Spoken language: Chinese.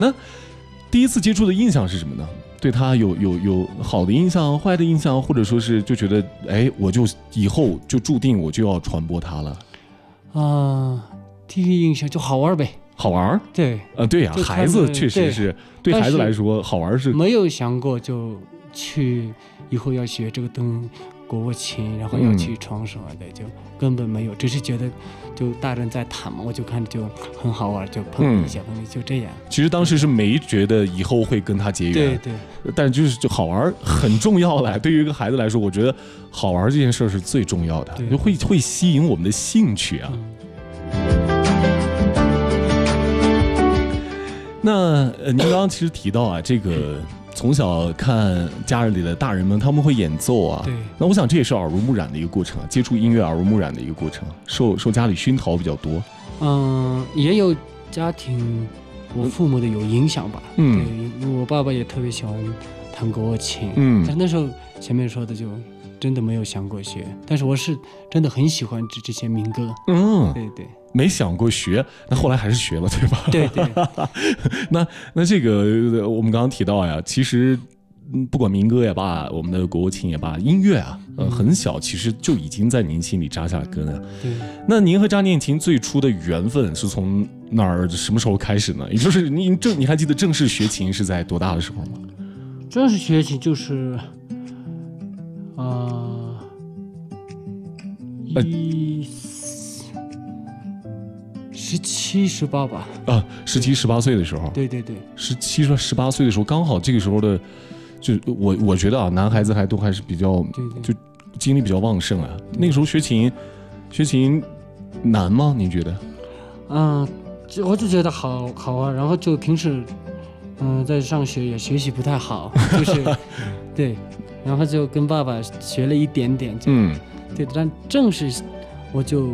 那第一次接触的印象是什么呢？对他有好的印象、坏的印象，或者说是就觉得，哎，我就以后就注定我就要传播它了。 第一印象就好玩呗。 好玩？ 对， 对呀，孩子确实是对孩子来说好玩是。 没有想过就去以后要学这个国琴，然后要去闯什么的，就根本没有，只是觉得就大人在弹嘛，我就看着就很好玩，就碰一下，就这样。 其实当时是没觉得以后会跟他结缘， 对， 但就好玩很重要了。对于一个孩子来说，我觉得好玩这件事是最重要的，就会吸引我们的兴趣啊。那您刚刚其实提到啊，这个从小看家里的大人们他们会演奏啊， 对， 那我想这也是耳濡目染的一个过程啊，接触音乐耳濡目染的一个过程，受家里熏陶比较多。 也有家庭我父母的有影响吧。对，我爸爸也特别喜欢弹国琴，但是那时候前面说的就真的没有想过学，但是我是真的很喜欢这些民歌。对， 没想过学，那后来还是学了，对吧？ 对。 那这个我们刚刚提到呀，其实不管民歌也罢，我们的国琴也罢，音乐啊，很小其实就已经在您心里扎下了根了。 对。 那您和张念琴最初的缘分是从哪儿、什么时候开始呢？也就是你还记得正式学琴是在多大的时候吗？ 正式学琴就是17、18吧。 17、18岁的时候。 对。 17、18岁的时候，刚好这个时候的，就我觉得啊，男孩子都还是比较，就精力比较旺盛啊。那个时候学琴难吗？你觉得？ 我就觉得好玩，然后就平时在上学也学习不太好，就是对，然后就跟爸爸学了一点点，对，但正式我就